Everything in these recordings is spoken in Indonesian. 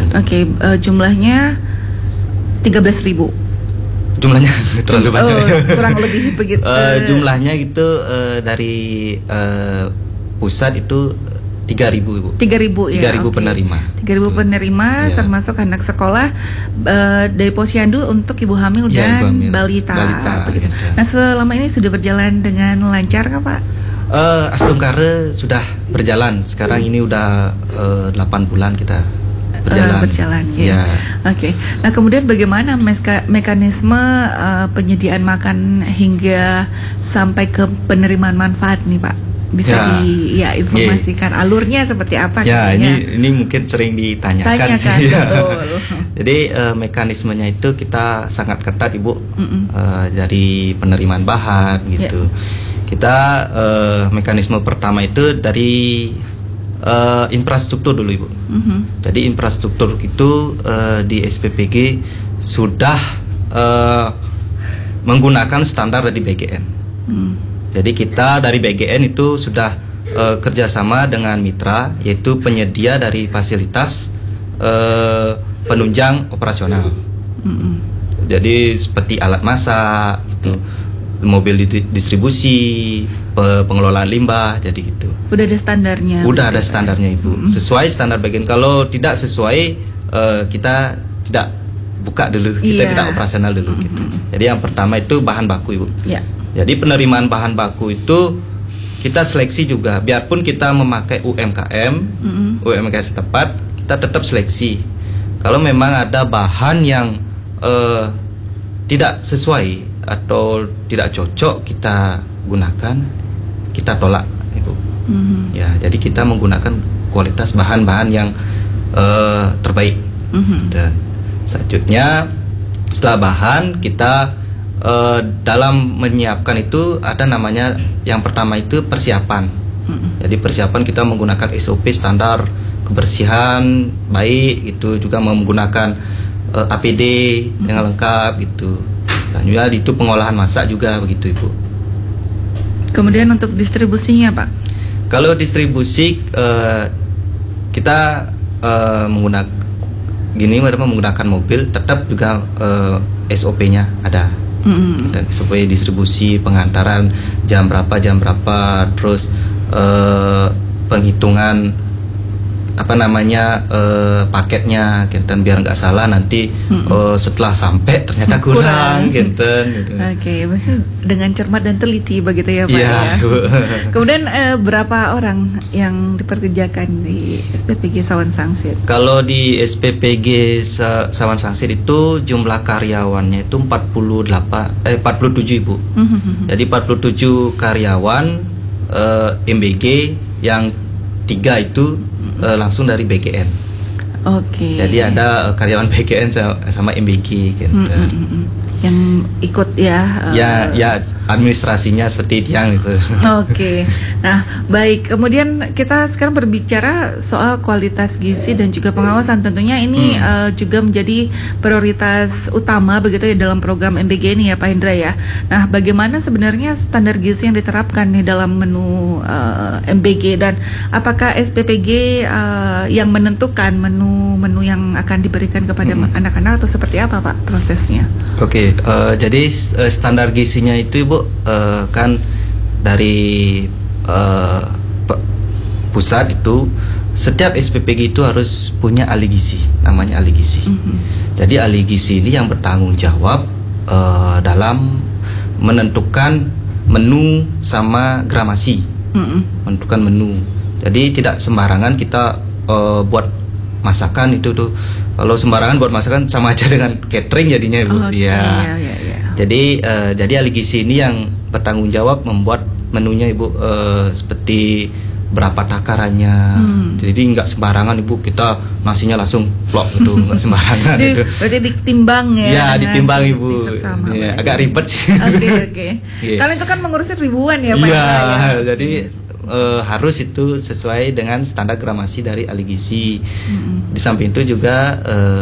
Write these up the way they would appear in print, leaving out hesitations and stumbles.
Oke, jumlahnya 13.000. Jumlahnya terlalu banyak. Kurang lebih begitu. Jumlahnya itu dari pusat itu 3.000 Ibu. 3.000 ya. 3.000 penerima. 3.000 penerima ya. Termasuk anak sekolah dari Posyandu untuk ibu hamil ya, dan balita. Gitu. Nah, selama ini sudah berjalan dengan lancar kah, Pak? Astungkare sudah berjalan. Sekarang ini udah 8 bulan kita berjalan ya. Oke. Nah, kemudian bagaimana mekanisme penyediaan makan hingga sampai ke penerimaan manfaat nih, Pak? Bisa informasikan alurnya seperti apa? Ya, ini mungkin sering ditanyakan sih. Betul. Jadi mekanismenya itu kita sangat ketat, Ibu. Dari penerimaan bahan gitu. Kita mekanisme pertama itu dari infrastruktur dulu, Ibu. Jadi infrastruktur itu di SPPG sudah menggunakan standar dari BGN. Jadi kita dari BGN itu sudah kerjasama dengan mitra, yaitu penyedia dari fasilitas penunjang operasional. Jadi seperti alat masak, gitu, mobil distribusi, pengelolaan limbah, jadi gitu. Udah ada standarnya. Udah ada standarnya, Ibu. Sesuai standar BGN. Kalau tidak sesuai, kita tidak buka dulu, kita tidak operasional dulu, gitu. Jadi yang pertama itu bahan baku, Ibu. Jadi penerimaan bahan baku itu kita seleksi juga, biarpun kita memakai UMKM setempat, kita tetap seleksi. Kalau memang ada bahan yang tidak sesuai atau tidak cocok kita gunakan, kita tolak, Ibu. Ya, jadi kita menggunakan kualitas bahan-bahan yang terbaik. Dan selanjutnya setelah bahan kita dalam menyiapkan itu ada namanya, yang pertama itu persiapan. Jadi persiapan kita menggunakan SOP standar kebersihan baik, itu juga menggunakan APD yang lengkap gitu. Selanjutnya itu pengolahan masak juga begitu, Ibu. Kemudian untuk distribusinya, Pak? Kalau distribusi kita menggunakan mobil, tetap juga SOP-nya ada. Dan SOP distribusi, pengantaran jam berapa, terus penghitungan paketnya, dan biar nggak salah nanti setelah sampai ternyata kurang. Gitu. Oke, maksudnya dengan cermat dan teliti begitu ya, Pak. Ya. Kemudian berapa orang yang diperkerjakan di SPPG Sawan Sangsit? Kalau di SPPG Sawan Sangsit itu jumlah karyawannya itu 47, Ibu. Jadi 47 karyawan MBG, yang 3 itu langsung dari BGN. Oke. Jadi ada karyawan BGN sama MBG gitu. Yang ikut ya. Ya administrasinya seperti itu yang gitu. Oke. Nah, baik. Kemudian kita sekarang berbicara soal kualitas gizi dan juga pengawasan. Tentunya ini juga menjadi prioritas utama begitu ya dalam program MBG ini ya, Pak Hendra ya. Nah, bagaimana sebenarnya standar gizi yang diterapkan nih dalam menu MBG, dan apakah SPPG yang menentukan menu yang akan diberikan kepada anak-anak, atau seperti apa, Pak, prosesnya? Oke. Jadi standar gizinya itu, Ibu, kan dari pusat itu setiap SPPG itu harus punya ahli gizi, namanya ahli gizi. Jadi ahli gizi ini yang bertanggung jawab dalam menentukan menu sama gramasi, menentukan menu. Jadi tidak sembarangan kita buat masakan itu tuh. Kalau sembarangan buat masakan sama aja dengan catering jadinya, Ibu. Jadi ahli gizi ini yang bertanggung jawab membuat menunya, Ibu, seperti berapa takarannya. Jadi nggak sembarangan, Ibu, kita nasinya langsung plok gitu, nggak sembarangan. Berarti ditimbang ya? Ya, ditimbang, Ibu. Ya, agak ribet sih. Oke. Kalau itu kan mengurusin ribuan ya, Pak? Iya, jadi harus itu sesuai dengan standar gramasi dari ahli gizi. Di samping itu juga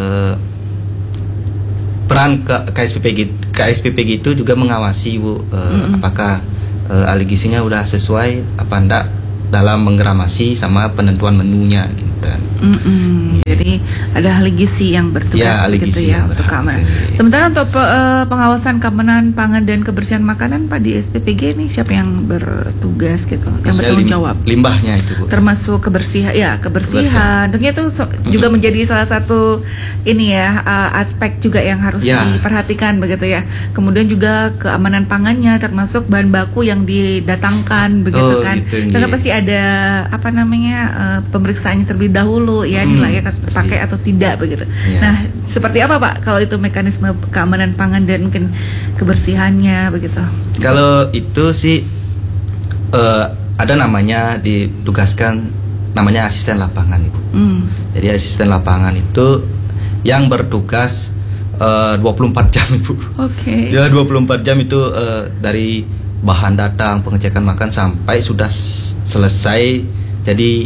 peran KSPPG itu juga mengawasi, Bu, apakah ahli gizinya udah sesuai apa enggak dalam menggramasi sama penentuan menunya gitu. Jadi ada ahli gizi yang bertugas gitu ya untuk keamanan. Sementara untuk pengawasan keamanan pangan dan kebersihan makanan Pak di SPPG ini siapa yang bertugas gitu, yang bertanggung jawab? Limbahnya itu, Bu. Termasuk kebersihan. Tentunya itu juga menjadi salah satu ini ya aspek juga yang harus diperhatikan begitu ya. Kemudian juga keamanan pangannya, termasuk bahan baku yang didatangkan begitu kan. Karena pasti ada pemeriksaannya terlebih dahulu ya, ini layak pakai atau tidak begitu. Nah, seperti apa Pak kalau itu mekanisme keamanan pangan dan mungkin kebersihannya begitu? Kalau itu sih ada namanya ditugaskan namanya asisten lapangan, Ibu. Jadi asisten lapangan itu yang bertugas 24 jam, Ibu. Oke. Ya 24 jam itu dari bahan datang, pengecekan makan sampai sudah selesai jadi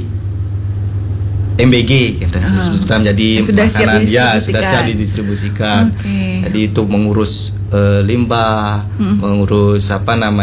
MBG gitu. Sudah menjadi makanan sudah siap didistribusikan. Jadi itu mengurus limbah, mengurus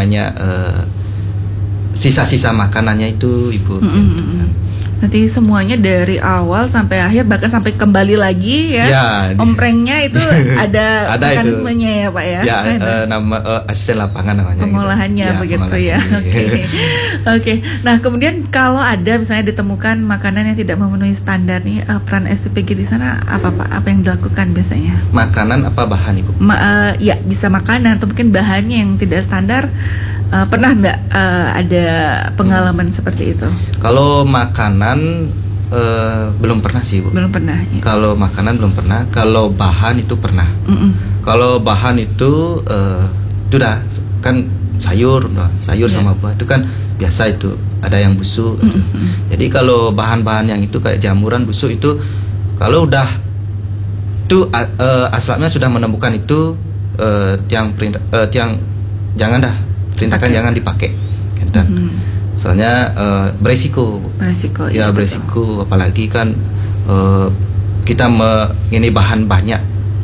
sisa-sisa makanannya itu, Ibu. Gitu kan. Nanti semuanya dari awal sampai akhir, bahkan sampai kembali lagi ya. Omprengnya itu ada mekanismenya ya Pak ya. Nama asisten lapangan namanya. Pengolahannya gitu. Begitu ya. Oke. Nah, kemudian kalau ada misalnya ditemukan makanan yang tidak memenuhi standar nih, peran SPPG di sana apa Pak? Apa yang dilakukan biasanya? Makanan apa bahan, Ibu? Bisa makanan atau mungkin bahannya yang tidak standar. Pernah nggak ada pengalaman seperti itu? Kalau makanan belum pernah sih, Bu. Belum pernah. Ya. Kalau makanan belum pernah. Kalau bahan itu pernah. Kalau bahan itu udah kan sayur sama buah itu kan biasa, itu ada yang busuk. Jadi kalau bahan-bahan yang itu kayak jamuran busuk itu, kalau udah itu aslabnya sudah menemukan itu, yang jangan dah. Perintahkan jangan dipakai, kan? Soalnya beresiko. Beresiko, apalagi kan kita ini bahan banyak,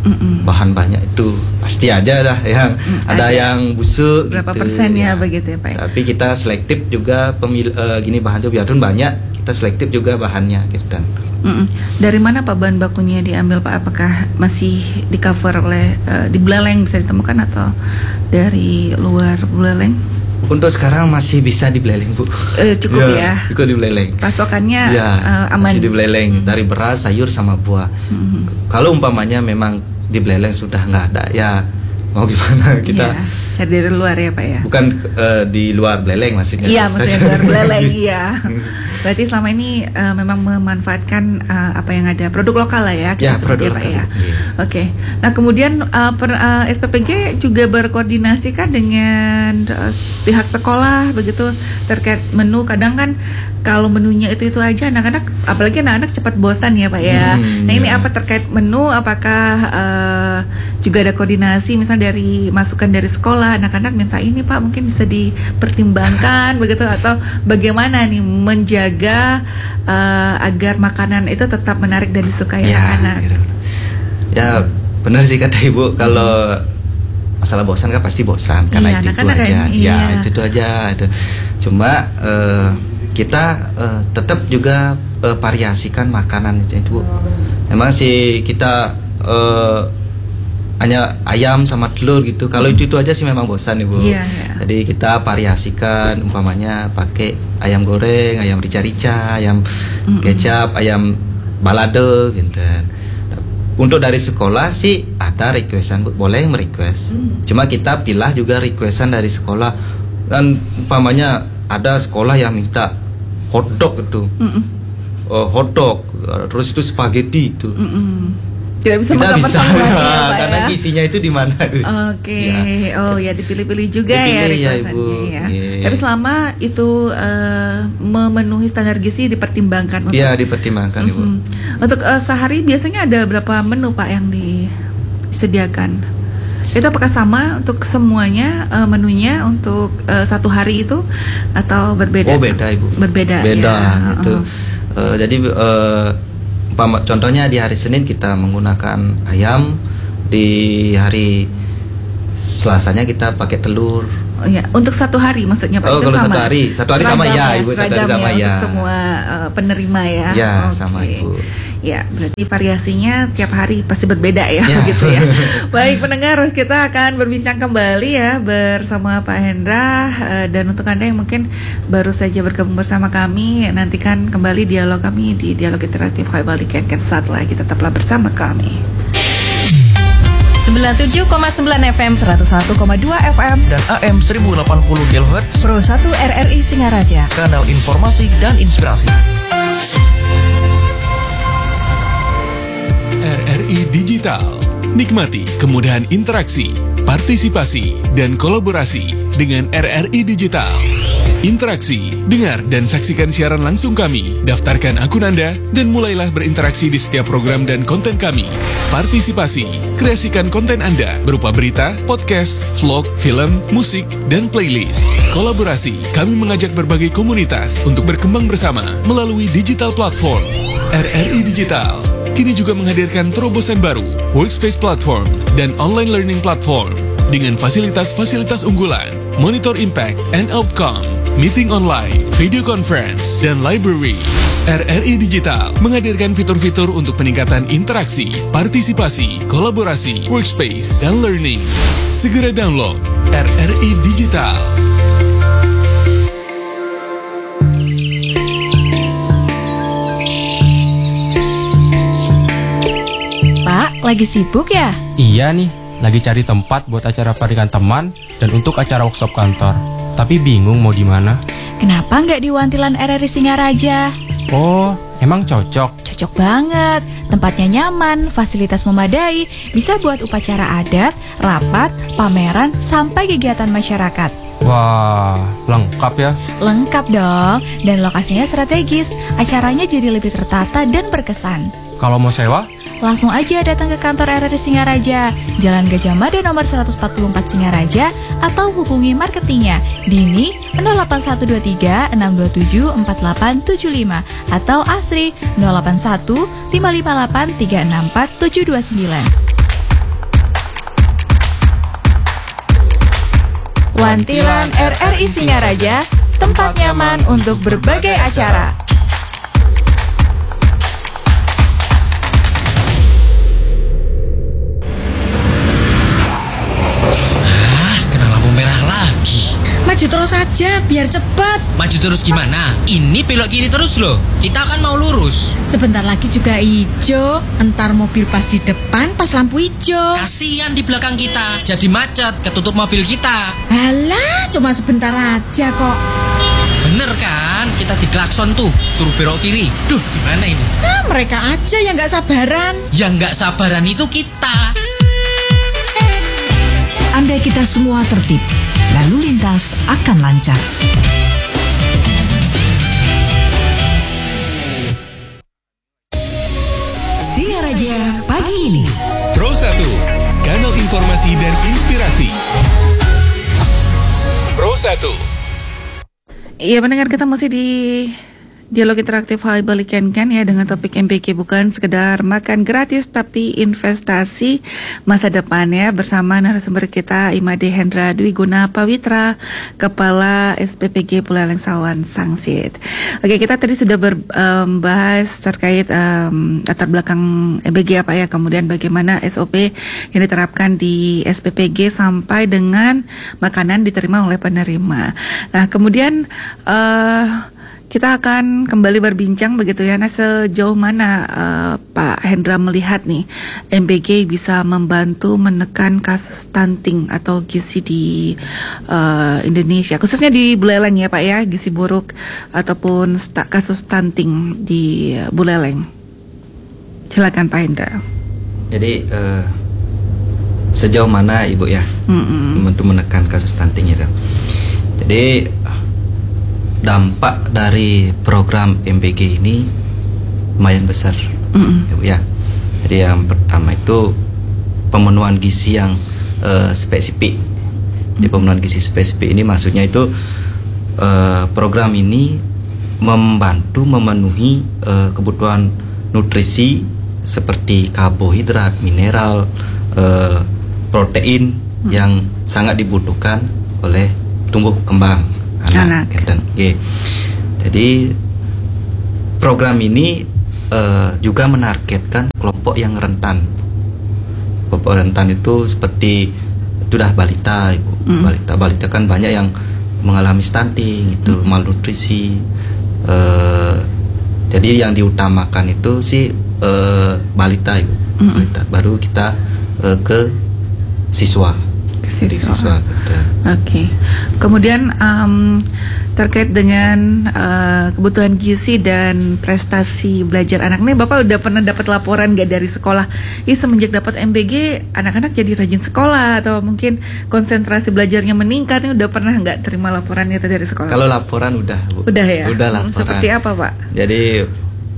itu pasti ada lah yang ada yang busuk. Berapa persennya begitu ya Pak? Tapi kita selektif juga gini bahan itu biarpun banyak, kita selektif juga bahannya, gitu kan. Dari mana Pak bahan bakunya diambil Pak? Apakah masih di cover oleh di Buleleng bisa ditemukan atau dari luar Buleleng? Untuk sekarang masih bisa di Buleleng, Bu. Cukup ya. Cukup di Buleleng. Pasokannya aman. Masih di Buleleng, dari beras, sayur sama buah. Kalau umpamanya memang di Buleleng sudah nggak ada, ya mau gimana kita? Cari dari luar ya Pak ya. Bukan di luar Buleleng maksudnya. Iya, maksudnya luar Buleleng. Iya. Berarti selama ini memang memanfaatkan apa yang ada, produk lokal lah ya, produk lokal, Pak ya. Oke. Nah kemudian SPPG juga berkoordinasi kan dengan pihak sekolah begitu terkait menu. Kadang kan kalau menunya itu aja, anak-anak, apalagi anak-anak cepat bosan ya Pak ya. Nah ini apa terkait menu? Apakah juga ada koordinasi misalnya dari masukan dari sekolah, anak-anak minta ini Pak mungkin bisa dipertimbangkan begitu, atau bagaimana nih menjaga agar makanan itu tetap menarik dan disukai anak-anak? Ya benar sih kata Ibu, kalau masalah bosan kan pasti bosan karena itu aja. Itu aja. Cuma kita tetap juga variasikan makanan itu. Memang sih kita hanya ayam sama telur gitu. Kalau itu aja sih memang bosan, Ibu. Jadi kita variasikan, umpamanya pakai ayam goreng, ayam rica-rica, ayam kecap, ayam balado gitu. Untuk dari sekolah sih ada requestan, Bu. Boleh merequest. Cuma kita pilih juga requestan dari sekolah. Dan umpamanya ada sekolah yang minta hotdog itu. Hotdog, terus itu spaghetti itu. Tidak bisa karena isinya itu di mana? Oke. Dipilih-pilih juga ya requestannya ya. Tapi selama itu memenuhi standar gizi dipertimbangkan. Iya, dipertimbangkan, Ibu. Untuk sehari biasanya ada berapa menu Pak yang disediakan? Itu apakah sama untuk semuanya menunya untuk satu hari itu atau berbeda? Oh beda, Ibu. Berbeda ya. Itu. Jadi contohnya di hari Senin kita menggunakan ayam, di hari Selasanya kita pakai telur, Oh ya, untuk satu hari maksudnya Pak? Oh, itu kalau sama? satu hari sama ya, Ibu, satu hari sama ya. Untuk semua penerima ya. Ya, sama Ibu. Ya, berarti variasinya tiap hari pasti berbeda ya, begitu ya. Baik pendengar, kita akan berbincang kembali ya bersama Pak Hendra, dan untuk Anda yang mungkin baru saja bergabung bersama kami, nantikan kembali dialog kami di Dialog Interaktif Haibali Kenken Satellite. Tetaplah bersama kami. 97,9 FM, 101,2 FM, dan AM 1080 kHz. Pro 1 RRI Singaraja, kanal informasi dan inspirasi. RRI Digital. Nikmati kemudahan interaksi, partisipasi, dan kolaborasi dengan RRI Digital. Interaksi, dengar dan saksikan siaran langsung kami, daftarkan akun Anda, dan mulailah berinteraksi di setiap program dan konten kami. Partisipasi, kreasikan konten Anda berupa berita, podcast, vlog, film, musik, dan playlist. Kolaborasi, kami mengajak berbagai komunitas untuk berkembang bersama melalui digital platform. RRI Digital kini juga menghadirkan terobosan baru, workspace platform, dan online learning platform dengan fasilitas-fasilitas unggulan, monitor impact and outcome, meeting online, video conference, dan library. RRI Digital menghadirkan fitur-fitur untuk peningkatan interaksi, partisipasi, kolaborasi, workspace, dan learning. Segera download RRI Digital. lagi sibuk ya? Iya nih, lagi cari tempat buat acara pernikahan teman dan untuk acara workshop kantor. Tapi bingung mau di mana. Kenapa nggak di Wantilan RRI Singaraja? Oh, emang cocok? Cocok banget. Tempatnya nyaman, fasilitas memadai, bisa buat upacara adat, rapat, pameran, sampai kegiatan masyarakat. Wah, lengkap ya? Lengkap dong, dan lokasinya strategis. Acaranya jadi lebih tertata dan berkesan. Kalau mau sewa? Langsung aja datang ke kantor RRI Singaraja, Jalan Gajah Mada nomor 144 Singaraja, atau hubungi marketingnya Dini 08123 627 4875 atau Asri 081 558 364 729. Wantilan RRI Singaraja, tempat nyaman untuk berbagai acara. Maju terus saja, biar cepat. Maju terus gimana? Ini belok kiri terus loh. Kita kan mau lurus. Sebentar lagi juga hijau. Entar mobil pas di depan, pas lampu hijau. Kasihan di belakang kita, jadi macet, ketutup mobil kita. Halah, cuma sebentar aja kok. Bener kan? Kita diklakson tuh, suruh belok kiri. Duh, gimana ini? Nah, mereka aja yang gak sabaran. Yang gak sabaran itu kita. Andai kita semua tertib, lalu lintas akan lancar. Singaraja pagi ini. Pro 1, kanal informasi dan inspirasi. Pro 1. Iya, mendengar kita masih di Dialog Interaktif Haibali Kenken ya, dengan topik MBK bukan sekedar makan gratis tapi investasi masa depan ya, bersama narasumber kita Imade Hendra Dwi Guna Pawitra, Kepala SPPG Buleleng Sawan Sangsit. Oke, kita tadi sudah membahas terkait latar belakang MBK apa ya, kemudian bagaimana SOP yang diterapkan di SPPG sampai dengan makanan diterima oleh penerima. Nah, kemudian kita akan kembali berbincang begitu ya. Nah, sejauh mana Pak Hendra melihat nih MBK bisa membantu menekan kasus stunting atau gizi di Indonesia, khususnya di Buleleng ya Pak ya, gizi buruk ataupun kasus stunting di Buleleng. Silakan Pak Hendra. Jadi sejauh mana Ibu ya untuk menekan kasus stunting itu. Jadi dampak dari program MBK ini lumayan besar, ya. Jadi yang pertama itu pemenuhan gizi yang spesifik. Jadi pemenuhan gizi spesifik ini maksudnya itu program ini membantu memenuhi kebutuhan nutrisi seperti karbohidrat, mineral, protein yang sangat dibutuhkan oleh tumbuh kembang anak. Jadi program ini juga menargetkan kelompok yang rentan. Kelompok rentan itu seperti sudah balita, Ibu. Balita kan banyak yang mengalami stunting, itu malnutrisi. Jadi yang diutamakan itu sih balita, Ibu. Balita. Baru kita ke siswa. Oke. Kemudian terkait dengan kebutuhan gizi dan prestasi belajar anak nih, Bapak udah pernah dapat laporan gak dari sekolah? Semenjak dapat MBG anak-anak jadi rajin sekolah atau mungkin konsentrasi belajarnya meningkat? Ini udah pernah nggak terima laporan itu dari sekolah? Kalau laporan udah, Bu. Udah ya. Udah laporan. Seperti apa, Pak? Jadi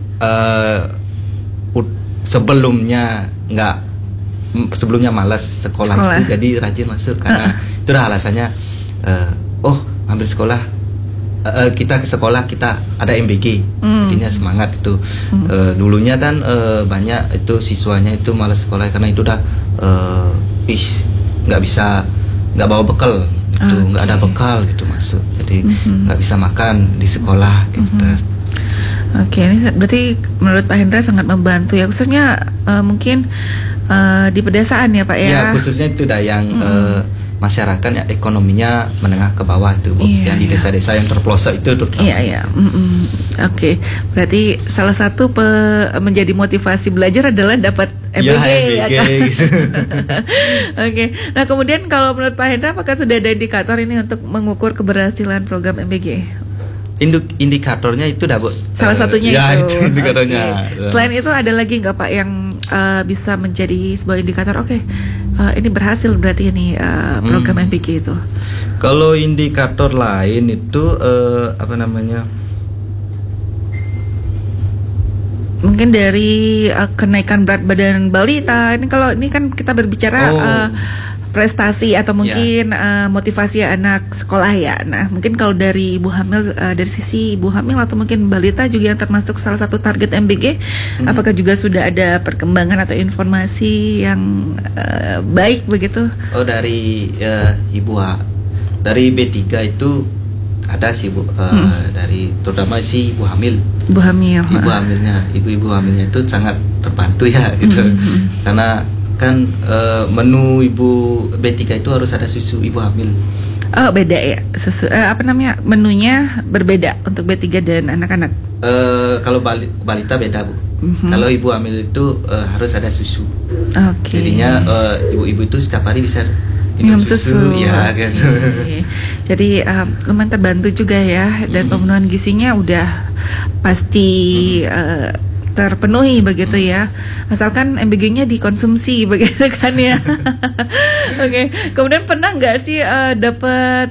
sebelumnya malas sekolah. Itu jadi rajin masuk karena itu dah alasannya ambil sekolah, kita ke sekolah kita ada MBG, jadinya semangat itu. Dulunya kan banyak itu siswanya itu malas sekolah karena itu udah nggak bawa bekal gitu, nggak ada bekal gitu masuk, jadi nggak bisa makan di sekolah gitu. Oke, ini berarti menurut Pak Hendra sangat membantu ya, khususnya mungkin di pedesaan ya Pak ya. Ya khususnya itu dah yang masyarakat yang ekonominya menengah ke bawah itu, Bu. Yang di desa-desa yang terpelosok itu terutama. Iya. Oke, berarti salah satu menjadi motivasi belajar adalah dapat MBG ya kan? Oke. Nah kemudian kalau menurut Pak Hendra, apakah sudah ada indikator ini untuk mengukur keberhasilan program MBG? Indikatornya itu dah, Bu. Salah satunya itu indikatornya. Okay. Selain itu ada lagi nggak Pak yang bisa menjadi sebuah indikator? Ini berhasil berarti ini program MBG itu. Kalau indikator lain itu mungkin dari kenaikan berat badan balita. Ini kalau ini kan kita berbicara prestasi atau mungkin motivasi anak sekolah ya. Nah mungkin kalau dari ibu hamil, dari sisi ibu hamil atau mungkin balita juga yang termasuk salah satu target MBG, apakah juga sudah ada perkembangan atau informasi yang baik begitu? Dari dari B3 itu ada sih, Bu, dari terutama si ibu hamil. Ibu hamilnya itu sangat terbantu ya gitu. Karena kan menu ibu B3 itu harus ada susu ibu hamil. Oh beda ya, menunya berbeda untuk B3 dan anak-anak. Kalau balita beda, Bu. Kalau ibu hamil itu harus ada susu. Jadinya ibu-ibu itu setiap hari bisa minum susu ya kan. Jadi lumayan terbantu juga ya, dan pemenuhan gizinya udah pasti terpenuhi begitu ya, asalkan MBG-nya dikonsumsi begitu kan ya. Oke. Kemudian pernah nggak sih dapat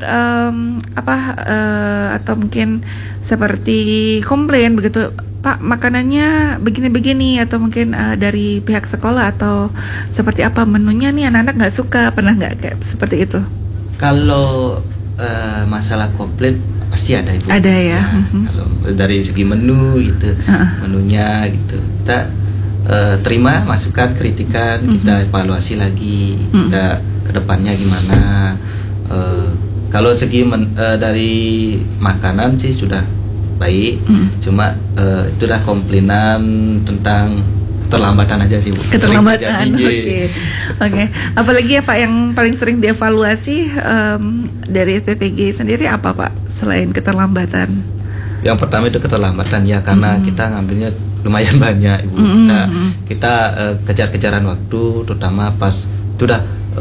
atau mungkin seperti komplain begitu, Pak makanannya begini-begini, atau mungkin dari pihak sekolah atau seperti apa menunya nih anak-anak nggak suka, pernah nggak kayak seperti itu? Kalau masalah komplain pasti ada, Ibu. Ada ya. Kalau dari segi menu gitu, menunya gitu, kita terima masukan, kritikan, kita evaluasi lagi, kita kedepannya gimana. Kalau segi dari makanan sih sudah baik, cuma itulah komplainan tentang keterlambatan aja sih, Bu. Keterlambatan. Oke. Apalagi ya Pak yang paling sering dievaluasi dari SPPG sendiri apa Pak selain keterlambatan? Yang pertama itu keterlambatan ya, karena kita ngambilnya lumayan banyak, Ibu. Kita kejar-kejaran waktu, terutama pas itu udah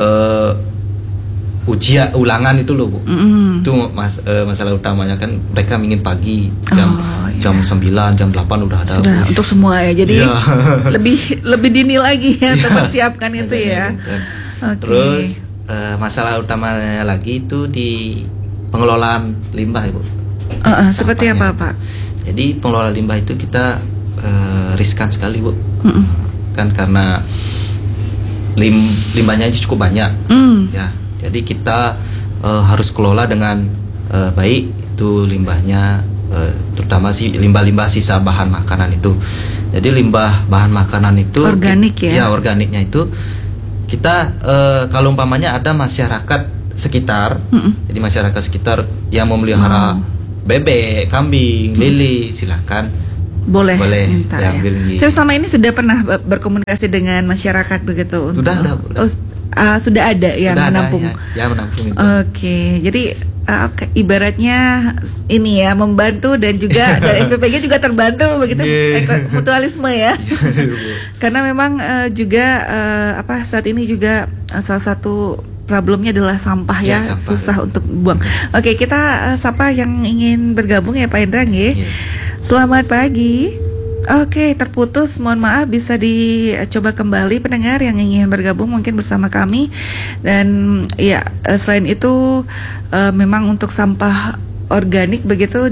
ulangan itu loh, Bu. Itu masalah utamanya kan, mereka ingin pagi jam 9, jam 8 udah ada. Sudah untuk semua ya. Jadi lebih dini lagi ya untuk persiapkan itu ya. Terus masalah utamanya lagi itu di pengelolaan limbah, Ibu. Seperti apa, Pak? Jadi pengelolaan limbah itu kita riskan sekali, Bu. Kan karena limbahnya cukup banyak. Ya. Jadi kita harus kelola dengan baik itu limbahnya, terutama sih limbah-limbah sisa bahan makanan itu. Jadi limbah bahan makanan itu organik ya. Ya, organiknya itu kita kalau umpamanya ada masyarakat sekitar, jadi masyarakat sekitar yang memelihara bebek, kambing, lele, silakan boleh minta ya. Terus selama ini sudah pernah berkomunikasi dengan masyarakat begitu? Sudah ada yang menampung. Ya menampung itu. Oke, jadi ibaratnya ini ya membantu dan juga dari SPPG juga terbantu begitu, mutualisme ya. Karena memang juga saat ini juga salah satu problemnya adalah sampah ya, susah untuk buang. Oke, kita sapa yang ingin bergabung ya Pak Hendra nggih. Selamat pagi. Oke, terputus. Mohon maaf, bisa dicoba kembali pendengar yang ingin bergabung mungkin bersama kami. Dan ya, selain itu memang untuk sampah organik begitu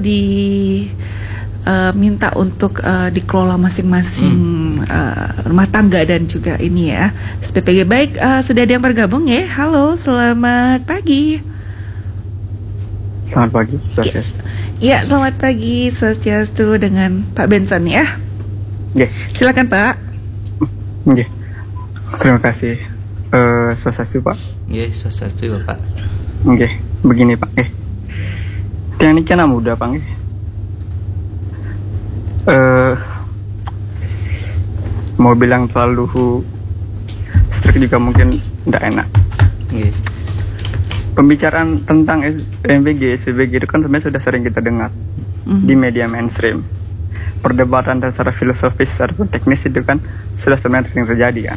minta untuk dikelola masing-masing rumah tangga dan juga ini ya SPPG. Baik, sudah ada yang bergabung ya. Halo, selamat pagi. Selamat pagi, Swastiastu. Ya, selamat pagi, Swastiastu dengan Pak Benson ya. Silakan Pak. Terima kasih. Swastiastu Pak. Swastiastu Pak. Begini Pak. Tiang ini kan muda Pak. Mau bilang terlalu strict juga mungkin tidak enak. Pembicaraan tentang MPG, SPPG itu kan sebenarnya sudah sering kita dengar di media mainstream. Perdebatan secara filosofis, secara teknis itu kan sudah sebenarnya sering terjadi kan.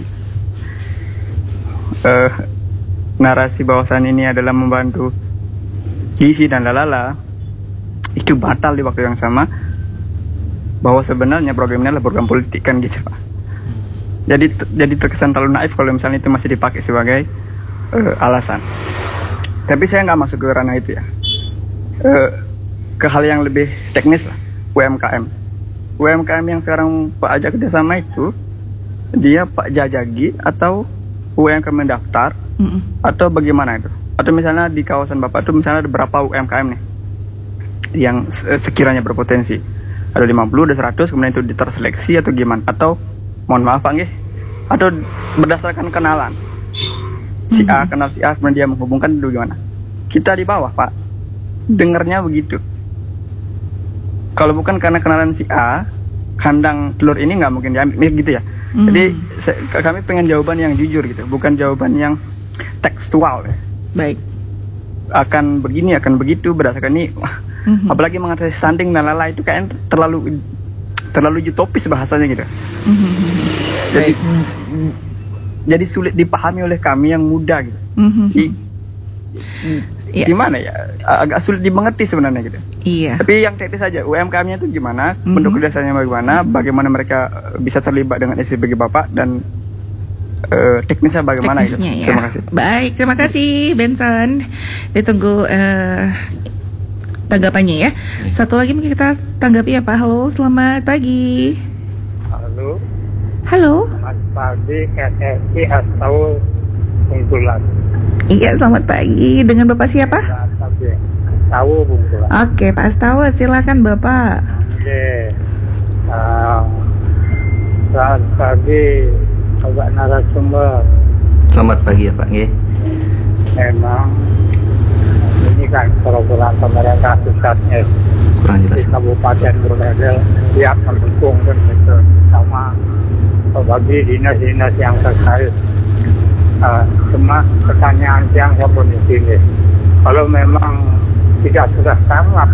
Narasi bahwasan ini adalah membantu gizi dan lalala itu batal di waktu yang sama, bahwa sebenarnya program ini adalah program politik kan gitu Pak. Jadi terkesan terlalu naif kalau misalnya itu masih dipakai sebagai alasan. Tapi saya nggak masuk ke ranah itu ya. Ke hal yang lebih teknis lah, UMKM yang sekarang Pak ajak kerjasama itu, dia Pak jajagi atau UMKM mendaftar atau bagaimana itu? Atau misalnya di kawasan Bapak itu misalnya ada berapa UMKM nih yang sekiranya berpotensi? Ada 50, ada 100, kemudian itu terseleksi atau gimana? Atau mohon maaf Pak atau berdasarkan kenalan? Si A kenal si A, kemudian dia menghubungkan itu gimana? Kita di bawah Pak dengarnya begitu. Kalau bukan karena kenalan si A, kandang telur ini nggak mungkin diambil gitu ya. Jadi kami pengen jawaban yang jujur gitu, bukan jawaban yang tekstual ya. Baik. Akan begini, akan begitu berdasarkan ini. Apalagi mengatasi stunting dan lala itu kayaknya terlalu utopis bahasanya gitu. Jadi sulit dipahami oleh kami yang muda gitu. Gimana ya? Agak sulit dimengerti sebenarnya gitu. Iya. Tapi yang teknis saja, UMKM-nya itu gimana? Bentuk kerjasanya bagaimana? Bagaimana mereka bisa terlibat dengan SPPG Bapak dan teknisnya bagaimana? Teknisnya, gitu. Ya. Terima kasih. Baik, terima kasih Benson. Ditunggu tanggapannya ya. Satu lagi mungkin kita tanggapi ya Pak. Halo, selamat pagi. Halo. Selamat pagi, RRI atau Bungkulan. Iya, selamat pagi. Dengan Bapak siapa? Tahu Bungkulan. Oke, Pak Astawa, silakan Bapak. Selamat pagi, Bapak narasumber. Selamat pagi ya Pak. Memang ini kan program pemerintah pusatnya kurang jelas di Kabupaten Buleleng siap mendukung kan itu sama bagi dinas-dinas yang terkait. Cuma pertanyaan yang saya pun di sini, kalau memang tidak sudah sangat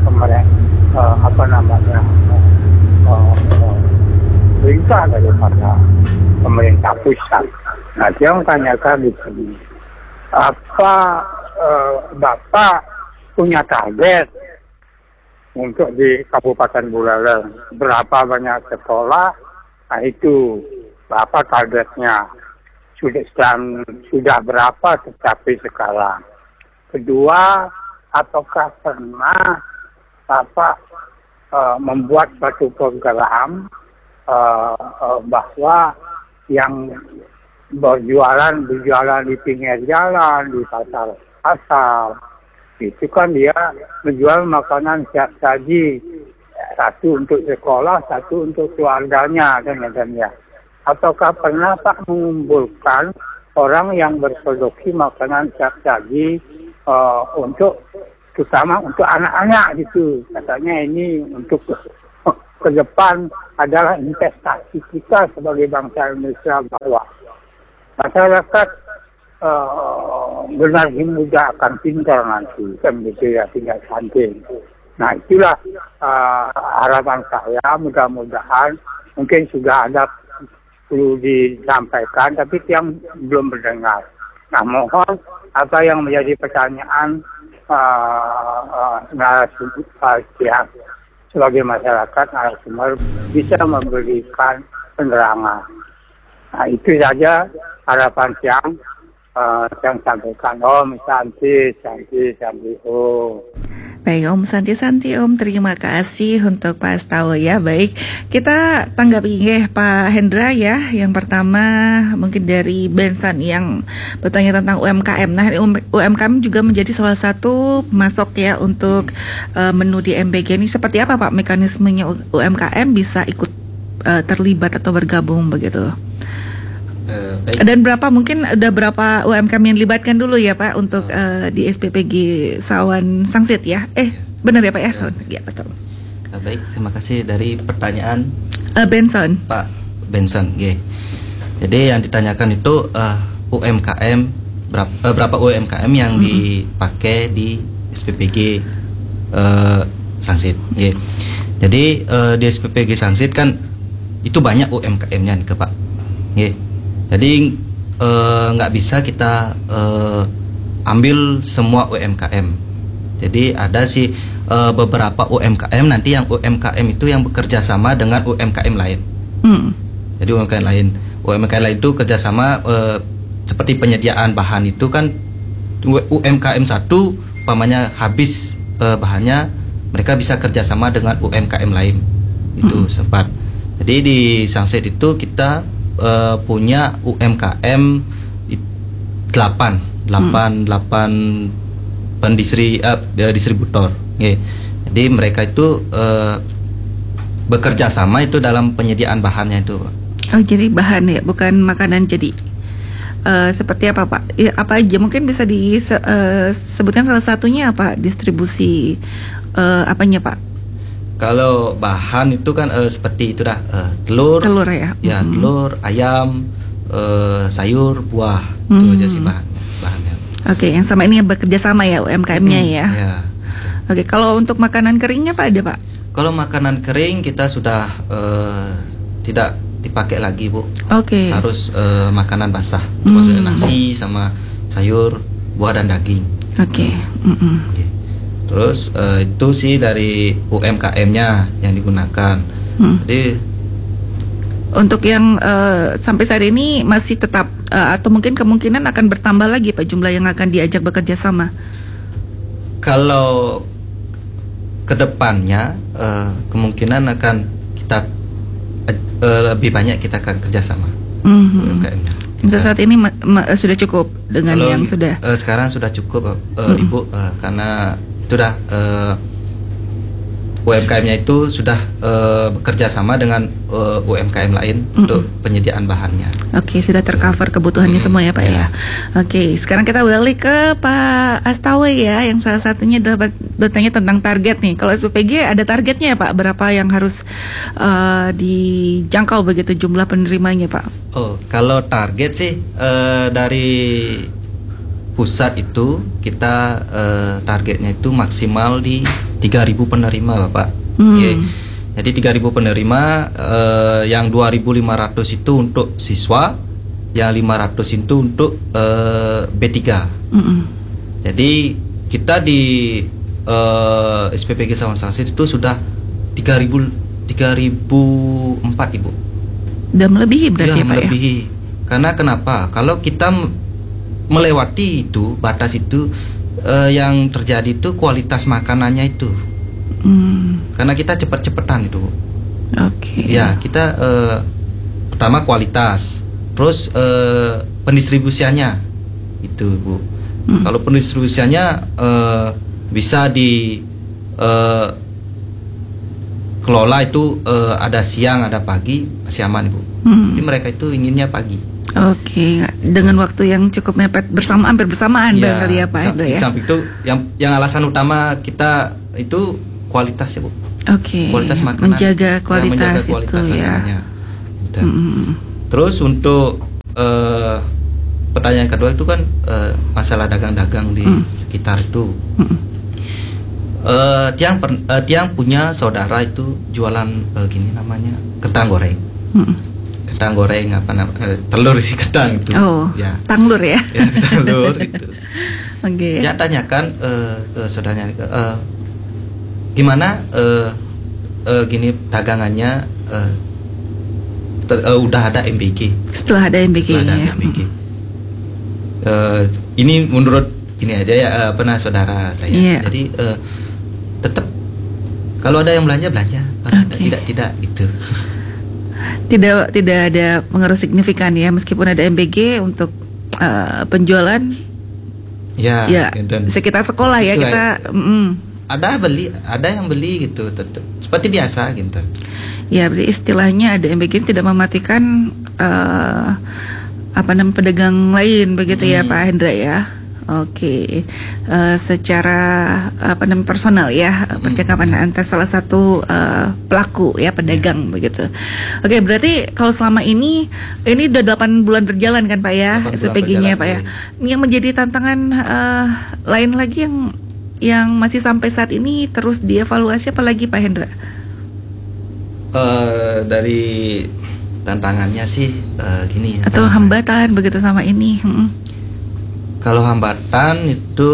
perintah daripada pemerintah pusat. Nah, dia tanyakan di sini, apa Bapak punya target untuk di Kabupaten Buleleng? Berapa banyak sekolah? Nah, itu Bapak targetnya. Sudah berapa tercapai sekarang? Kedua, apakah pernah Bapak membuat suatu program bahwa yang berjualan di pinggir jalan, di pasar, itu kan dia menjual makanan siap saji, satu untuk sekolah, satu untuk keluarganya dan ya. Ataukah pernah Pak mengumpulkan orang yang berproduksi makanan siap saji untuk terutama untuk anak-anak gitu. Katanya ini untuk ke depan adalah investasi kita sebagai bangsa Indonesia, bahwa masyarakat generasi muda akan pintar nanti, kan gitu ya, tidak santai. Nah itulah harapan saya, mudah-mudahan mungkin sudah ada perlu disampaikan, tapi yang belum mendengar. Nah mohon apa yang menjadi pertanyaan narasumber sebagai masyarakat, narasumber bisa memberikan penerangan. Nah itu saja harapan yang sampaikan Om Santi. Baik Om Santi Om, terima kasih untuk Pak Astawa ya. Baik, kita tanggapi Pak Hendra ya. Yang pertama mungkin dari Bensan yang bertanya tentang UMKM. Nah UMKM juga menjadi salah satu masuk ya untuk menu di MBG ini. Seperti apa Pak mekanismenya UMKM bisa ikut terlibat atau bergabung begitu? Dan mungkin udah berapa UMKM yang dilibatkan dulu ya Pak untuk di SPPG Sawan Sangsit ya? Benar ya Pak ya? Ya betul. Baik, terima kasih dari pertanyaan Benson. Pak Benson, jadi yang ditanyakan itu UMKM berapa UMKM yang dipakai di SPPG Sangsit. Jadi di SPPG Sangsit kan itu banyak UMKM-nya nih Pak. Jadi nggak bisa kita ambil semua UMKM. Jadi ada sih beberapa UMKM nanti yang UMKM itu yang bekerja sama dengan UMKM lain. Jadi UMKM lain itu kerjasama seperti penyediaan bahan itu kan UMKM satu, umpamanya habis bahannya, mereka bisa kerjasama dengan UMKM lain. Itu sempat. Jadi di Sangsit itu kita punya UMKM 8 distributor. Jadi mereka itu bekerja sama itu dalam penyediaan bahannya itu. Oh jadi bahan ya, bukan makanan. Jadi seperti apa Pak? Apa aja mungkin bisa disebutkan salah satunya apa distribusi apanya Pak? Kalau bahan itu kan seperti itu telur ya, telur, ayam, sayur, buah, itu aja sih bahannya. Oke, yang sama ini yang bekerja sama ya UMKM-nya ya. Oke, kalau untuk makanan keringnya Pak ada Pak? Kalau makanan kering kita sudah tidak dipakai lagi Bu. Oke. Harus makanan basah, maksudnya nasi sama sayur, buah dan daging. Oke. Terus itu sih dari UMKM-nya yang digunakan. Jadi untuk yang sampai saat ini masih tetap atau mungkin kemungkinan akan bertambah lagi Pak jumlah yang akan diajak bekerja sama. Kalau kedepannya kemungkinan akan kita lebih banyak kita akan kerjasama UMKM-nya. Untuk saat ini sudah cukup dengan kalau yang sudah. Sekarang sudah cukup Ibu karena sudah UMKM-nya itu sudah bekerja sama dengan UMKM lain untuk penyediaan bahannya. Oke, sudah tercover kebutuhannya semua ya Pak ya. Oke, sekarang kita beralih ke Pak Astawa ya, yang salah satunya bertanya tentang target nih. Kalau SPPG ada targetnya ya Pak, berapa yang harus dijangkau begitu jumlah penerimanya Pak? Oh, kalau target sih dari pusat itu kita targetnya itu maksimal di 3.000 penerima Bapak. Jadi 3.000 penerima, yang 2.500 itu untuk siswa, yang 500 itu untuk B3. Jadi kita di SPPG Sawan Sangsit itu sudah 3.004 Ibu. Udah melebihi berarti ya Pak melebihi. Karena kenapa? Kalau kita melewati itu batas itu, yang terjadi itu kualitas makanannya itu. Karena kita cepat-cepatan itu. Ya kita pertama kualitas, terus pendistribusiannya itu Bu. Kalau pendistribusiannya bisa di kelola itu ada siang ada pagi, masih aman Ibu. Jadi mereka itu inginnya pagi. Oke, dengan waktu yang cukup mepet hampir bersamaan barangkali ya Pak Hendra ya. Di samping itu yang alasan utama kita itu kualitas ya Bu. Oke. Kualitas makanan. Menjaga kualitas itu makanannya. Terus untuk pertanyaan kedua itu kan masalah dagang-dagang di sekitar itu. Tiang punya saudara itu jualan gini namanya kentang goreng. Kentang goreng telur isi kentang itu. Ya. Tanglur ya. Ya, telur itu. Oke. Dia tanyakan ke saudaranya gimana gini dagangannya udah ada MBG. Setelah ada MBG-nya. Ini menurut ini aja ya saudara saya. Yeah. Jadi tetap kalau ada yang belanja, kalau tidak gitu. Tidak ada pengaruh signifikan ya meskipun ada MBG untuk penjualan. Ya. Sekitar sekolah ya kita. Ada yang beli gitu, tetap seperti biasa gitu. Ya, berarti istilahnya ada MBG tidak mematikan pedagang lain begitu ya Pak Hendra ya. Oke, secara personal ya percakapan antar salah satu pelaku ya pedagang begitu. Oke, berarti kalau selama ini udah 8 bulan berjalan kan Pak ya SPG-nya Pak ya. Yang menjadi tantangan lain lagi yang masih sampai saat ini terus dievaluasi apa lagi Pak Hendra? Dari tantangannya sih gini ya. Atau hambatan begitu sama ini. Kalau hambatan itu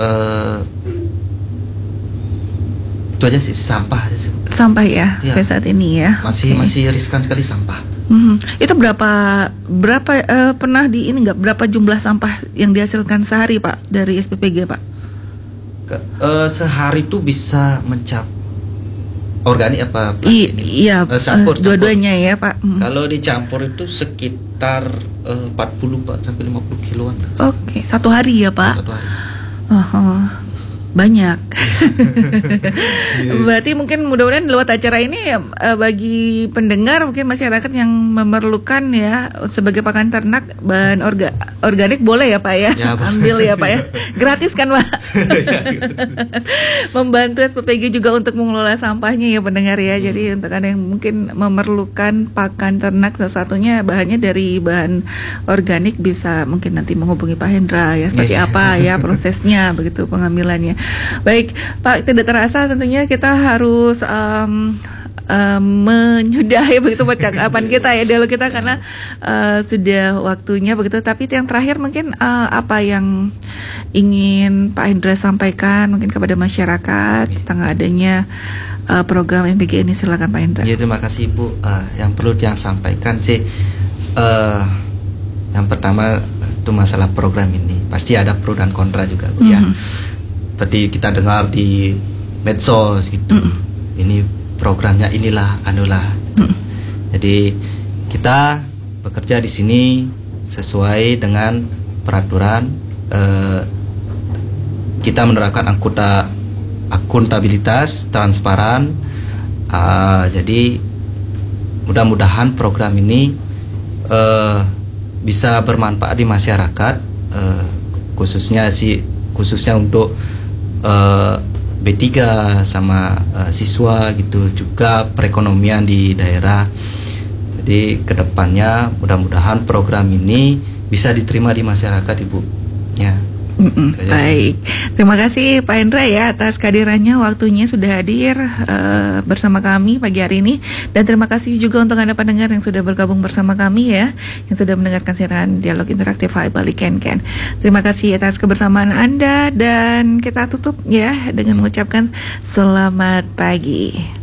aja sih sampah. Sampah ya, sampai saat ini ya. Masih riskan sekali sampah. Itu berapa pernah berapa jumlah sampah yang dihasilkan sehari Pak dari SPPG Pak? Sehari itu bisa mencapai organik apa? Iya, dua-duanya ya Pak. Kalau dicampur itu sekitar 40 Pak sampai 50 kiloan. Oke, satu hari ya Pak? Satu hari. Banyak. Berarti mungkin mudah-mudahan lewat acara ini bagi pendengar mungkin masyarakat yang memerlukan ya sebagai pakan ternak bahan organik boleh ya Pak ya, ambil ya Pak ya, gratis kan Pak. Membantu SPPG juga untuk mengelola sampahnya ya pendengar ya. Jadi untuk Anda yang mungkin memerlukan pakan ternak salah satunya bahannya dari bahan organik bisa mungkin nanti menghubungi Pak Hendra ya seperti apa ya prosesnya begitu pengambilannya. Baik Pak, tidak terasa tentunya kita harus menyudahi begitu percakapan kita ya, dialog kita karena sudah waktunya begitu. Tapi yang terakhir mungkin apa yang ingin Pak Hendra sampaikan mungkin kepada masyarakat tentang adanya program MBG ini, silakan Pak Hendra. Ya, terima kasih Bu. Yang perlu yang sampaikan sih yang pertama itu masalah program ini pasti ada pro dan kontra juga Bu ya. Seperti kita dengar di medsos gitu. Ini programnya inilah anulah. Jadi kita bekerja di sini sesuai dengan peraturan. Kita menerapkan akuntabilitas, transparan. Jadi mudah-mudahan program ini bisa bermanfaat di masyarakat, khususnya untuk B3 sama siswa gitu, juga perekonomian di daerah. Jadi kedepannya mudah-mudahan program ini bisa diterima di masyarakat Ibu ya. Baik, terima kasih Pak Hendra ya atas kehadirannya, waktunya sudah hadir bersama kami pagi hari ini. Dan terima kasih juga untuk Anda pendengar yang sudah bergabung bersama kami ya, yang sudah mendengarkan siaran Dialog Interaktif Bali Ken. Terima kasih atas kebersamaan Anda dan kita tutup ya dengan mengucapkan selamat pagi.